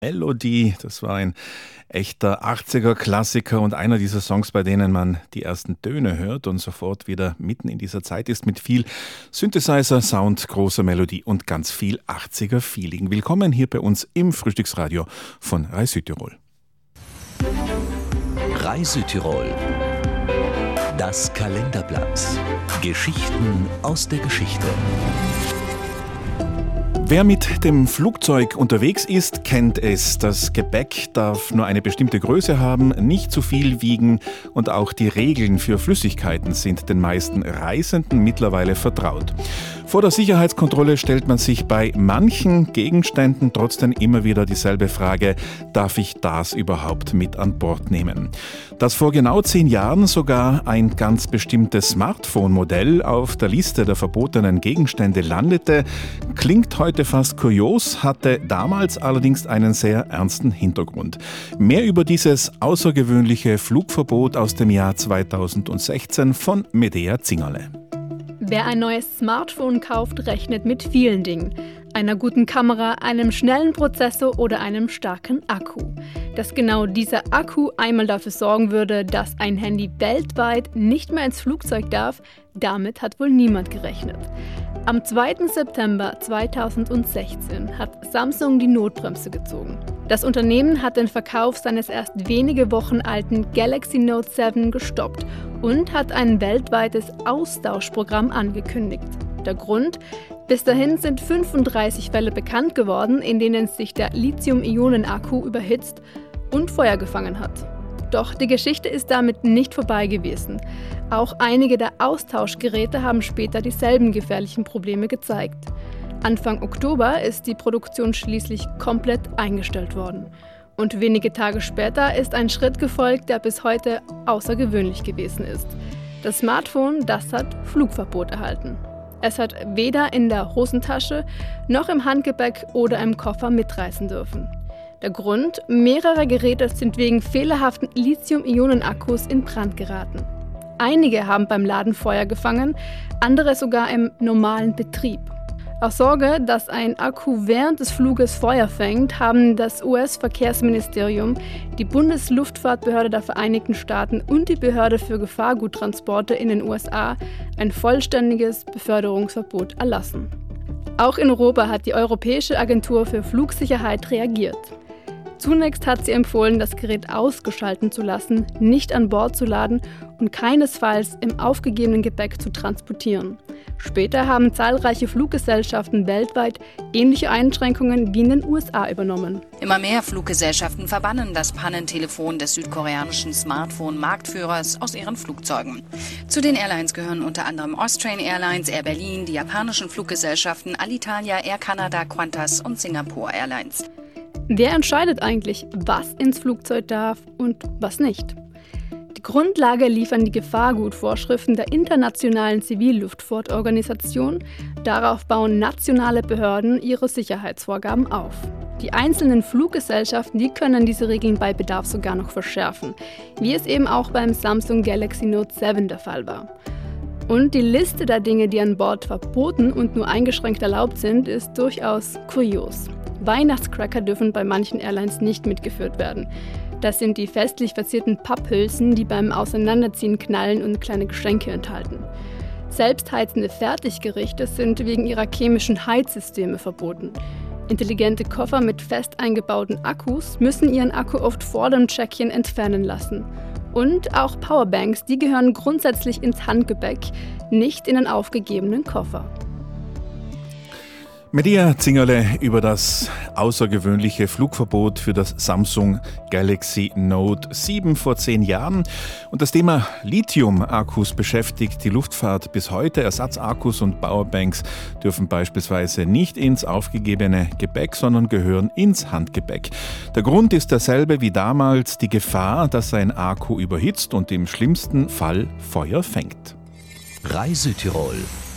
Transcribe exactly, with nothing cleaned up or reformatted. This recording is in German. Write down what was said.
Melodie, das war ein echter achtziger-Klassiker und einer dieser Songs, bei denen man die ersten Töne hört und sofort wieder mitten in dieser Zeit ist, mit viel Synthesizer, Sound, großer Melodie und ganz viel achtziger-Feeling. Willkommen hier bei uns im Frühstücksradio von Rai Südtirol. Rai Südtirol. Das Kalenderblatt. Geschichten aus der Geschichte. Wer mit dem Flugzeug unterwegs ist, kennt es. Das Gepäck darf nur eine bestimmte Größe haben, nicht zu viel wiegen und auch die Regeln für Flüssigkeiten sind den meisten Reisenden mittlerweile vertraut. Vor der Sicherheitskontrolle stellt man sich bei manchen Gegenständen trotzdem immer wieder dieselbe Frage: Darf ich das überhaupt mit an Bord nehmen? Dass vor genau zehn Jahren sogar ein ganz bestimmtes Smartphone-Modell auf der Liste der verbotenen Gegenstände landete, klingt heute fast kurios, hatte damals allerdings einen sehr ernsten Hintergrund. Mehr über dieses außergewöhnliche Flugverbot aus dem Jahr zweitausendsechzehn von Medea Zingerle. Wer ein neues Smartphone kauft, rechnet mit vielen Dingen. Einer guten Kamera, einem schnellen Prozessor oder einem starken Akku. Dass genau dieser Akku einmal dafür sorgen würde, dass ein Handy weltweit nicht mehr ins Flugzeug darf, damit hat wohl niemand gerechnet. Am zweiten September zweitausendsechzehn hat Samsung die Notbremse gezogen. Das Unternehmen hat den Verkauf seines erst wenige Wochen alten Galaxy Note sieben gestoppt und hat ein weltweites Austauschprogramm angekündigt. Der Grund? Bis dahin sind fünfunddreißig Fälle bekannt geworden, in denen sich der Lithium-Ionen-Akku überhitzt und Feuer gefangen hat. Doch die Geschichte ist damit nicht vorbei gewesen. Auch einige der Austauschgeräte haben später dieselben gefährlichen Probleme gezeigt. Anfang Oktober ist die Produktion schließlich komplett eingestellt worden. Und wenige Tage später ist ein Schritt gefolgt, der bis heute außergewöhnlich gewesen ist. Das Smartphone, das hat Flugverbot erhalten. Es hat weder in der Hosentasche noch im Handgepäck oder im Koffer mitreißen dürfen. Der Grund? Mehrere Geräte sind wegen fehlerhaften Lithium-Ionen-Akkus in Brand geraten. Einige haben beim Laden Feuer gefangen, andere sogar im normalen Betrieb. Aus Sorge, dass ein Akku während des Fluges Feuer fängt, haben das U S-Verkehrsministerium, die Bundesluftfahrtbehörde der Vereinigten Staaten und die Behörde für Gefahrguttransporte in den U S A ein vollständiges Beförderungsverbot erlassen. Auch in Europa hat die Europäische Agentur für Flugsicherheit reagiert. Zunächst hat sie empfohlen, das Gerät ausgeschalten zu lassen, nicht an Bord zu laden und keinesfalls im aufgegebenen Gepäck zu transportieren. Später haben zahlreiche Fluggesellschaften weltweit ähnliche Einschränkungen wie in den U S A übernommen. Immer mehr Fluggesellschaften verbannen das Pannentelefon des südkoreanischen Smartphone-Marktführers aus ihren Flugzeugen. Zu den Airlines gehören unter anderem Austrian Airlines, Air Berlin, die japanischen Fluggesellschaften Alitalia, Air Canada, Qantas und Singapore Airlines. Wer entscheidet eigentlich, was ins Flugzeug darf und was nicht? Die Grundlage liefern die Gefahrgutvorschriften der Internationalen Zivilluftfahrtorganisation. Darauf bauen nationale Behörden ihre Sicherheitsvorgaben auf. Die einzelnen Fluggesellschaften, die können diese Regeln bei Bedarf sogar noch verschärfen, wie es eben auch beim Samsung Galaxy Note sieben der Fall war. Und die Liste der Dinge, die an Bord verboten und nur eingeschränkt erlaubt sind, ist durchaus kurios. Weihnachtscracker dürfen bei manchen Airlines nicht mitgeführt werden. Das sind die festlich verzierten Papphülsen, die beim Auseinanderziehen knallen und kleine Geschenke enthalten. Selbstheizende Fertiggerichte sind wegen ihrer chemischen Heizsysteme verboten. Intelligente Koffer mit fest eingebauten Akkus müssen ihren Akku oft vor dem Check-in entfernen lassen. Und auch Powerbanks, die gehören grundsätzlich ins Handgepäck, nicht in den aufgegebenen Koffer. Medea Zingerle über das außergewöhnliche Flugverbot für das Samsung Galaxy Note sieben vor zehn Jahren. Und das Thema Lithium-Akkus beschäftigt die Luftfahrt bis heute. Ersatzakkus und Powerbanks dürfen beispielsweise nicht ins aufgegebene Gepäck, sondern gehören ins Handgepäck. Der Grund ist derselbe wie damals: die Gefahr, dass ein Akku überhitzt und im schlimmsten Fall Feuer fängt. Rai Südtirol.